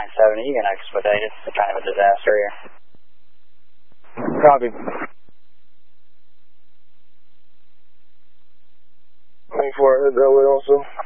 970, you can expedite it. It's kind of a disaster here. Copy. 24, head that way also.